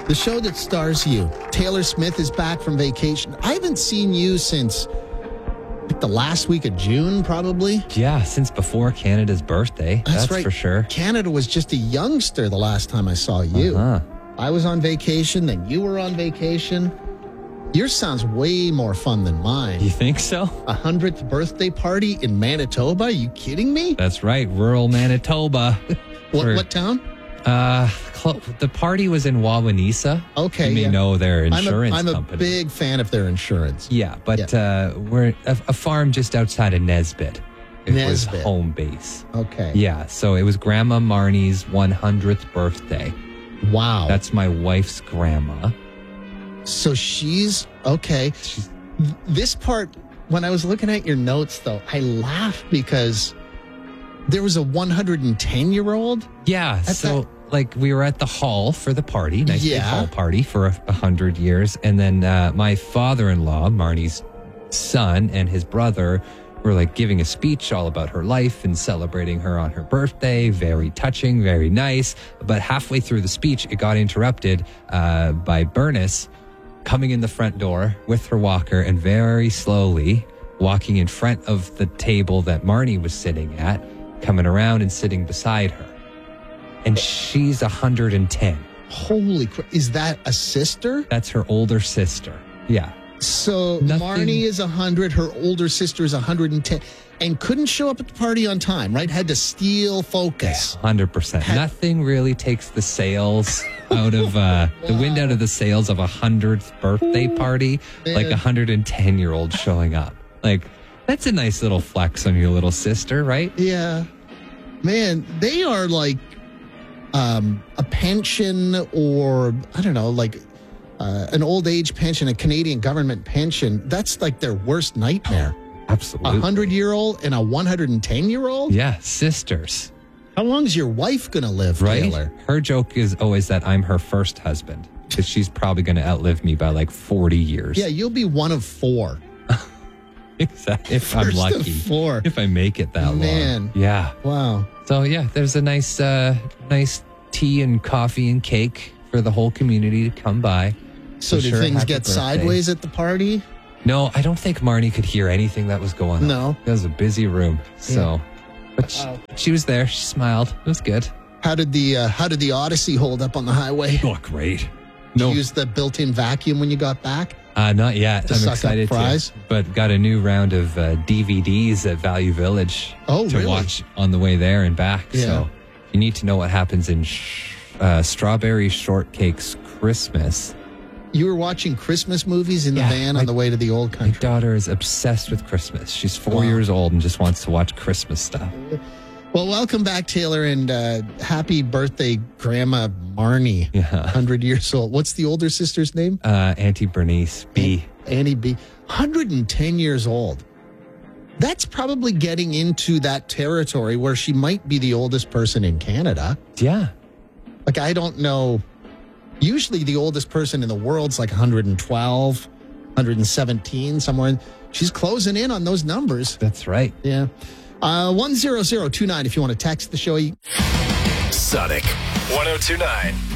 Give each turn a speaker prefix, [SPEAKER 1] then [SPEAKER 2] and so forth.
[SPEAKER 1] The show that stars you. Taylor Smith is back from vacation. I haven't seen you since the last week of June, probably.
[SPEAKER 2] Yeah, since before Canada's birthday. That's
[SPEAKER 1] right.
[SPEAKER 2] for sure.
[SPEAKER 1] Canada was just a youngster the last time I saw you. I was on vacation, then you were on vacation. Yours sounds way more fun than mine.
[SPEAKER 2] You think so?
[SPEAKER 1] A 100th birthday party in Manitoba? Are you kidding me?
[SPEAKER 2] That's right, rural Manitoba.
[SPEAKER 1] What town?
[SPEAKER 2] The party was in Wawanesa.
[SPEAKER 1] Okay.
[SPEAKER 2] You may know their insurance
[SPEAKER 1] I'm a
[SPEAKER 2] company.
[SPEAKER 1] big fan of their insurance.
[SPEAKER 2] Yeah, but we're a farm just outside of Nesbitt. It was home base.
[SPEAKER 1] Okay.
[SPEAKER 2] Yeah, so it was Grandma Marnie's 100th birthday.
[SPEAKER 1] Wow.
[SPEAKER 2] That's my wife's grandma.
[SPEAKER 1] So she's okay. This part, when I was looking at your notes, though, I laughed because there was a 110-year-old.
[SPEAKER 2] Yeah, we were at the hall for the party, nice big hall party for 100 years. And then my father-in-law, Marnie's son, and his brother were giving a speech all about her life and celebrating her on her birthday. Very touching, very nice. But halfway through the speech, it got interrupted by Bernice coming in the front door with her walker and very slowly walking in front of the table that Marnie was sitting at, coming around and sitting beside her. And she's 110.
[SPEAKER 1] Holy crap. Is that a sister?
[SPEAKER 2] That's her older sister. Yeah.
[SPEAKER 1] So Marnie is 100. Her older sister is 110 and couldn't show up at the party on time, right? Had to steal focus.
[SPEAKER 2] Yeah, 100%. Nothing really takes the sails out of the wind out of the sails of a 100th birthday party like a 110-year-old showing up. That's a nice little flex on your little sister, right?
[SPEAKER 1] Yeah. Man, they are like a pension or, I don't know, an old age pension, a Canadian government pension. That's like their worst nightmare.
[SPEAKER 2] Absolutely.
[SPEAKER 1] A 100-year-old and a 110-year-old?
[SPEAKER 2] Yeah, sisters.
[SPEAKER 1] How long is your wife going to live,
[SPEAKER 2] right?
[SPEAKER 1] Taylor?
[SPEAKER 2] Her joke is always that I'm her first husband because she's probably going to outlive me by 40 years.
[SPEAKER 1] Yeah, you'll be one of four.
[SPEAKER 2] Exactly. If I'm lucky.
[SPEAKER 1] First of four.
[SPEAKER 2] If I make it that long. Yeah.
[SPEAKER 1] Wow.
[SPEAKER 2] So, yeah, there's a nice tea and coffee and cake for the whole community to come by.
[SPEAKER 1] So did things get sideways at the party?
[SPEAKER 2] No, I don't think Marnie could hear anything that was going on.
[SPEAKER 1] No.
[SPEAKER 2] It was a busy room. So, but she was there. She smiled. It was good.
[SPEAKER 1] How did the Odyssey hold up on the highway?
[SPEAKER 2] Oh, great.
[SPEAKER 1] Did you use the built-in vacuum when you got back?
[SPEAKER 2] Not yet. I'm excited
[SPEAKER 1] to.
[SPEAKER 2] But got a new round of DVDs at Value Village to watch on the way there and back.
[SPEAKER 1] Yeah.
[SPEAKER 2] So you need to know what happens in Strawberry Shortcake's Christmas.
[SPEAKER 1] You were watching Christmas movies in the van on the way to the old country.
[SPEAKER 2] My daughter is obsessed with Christmas. She's 4 years old and just wants to watch Christmas stuff.
[SPEAKER 1] Well, welcome back, Taylor, and happy birthday, Grandma Marnie, 100 years old. What's the older sister's name?
[SPEAKER 2] Auntie Bernice B.
[SPEAKER 1] Annie B. 110 years old. That's probably getting into that territory where she might be the oldest person in Canada.
[SPEAKER 2] Yeah.
[SPEAKER 1] I don't know. Usually the oldest person in the world's 112, 117, somewhere. She's closing in on those numbers.
[SPEAKER 2] That's right.
[SPEAKER 1] Yeah. 10029 if you want to text the show.
[SPEAKER 3] Sonic 1029.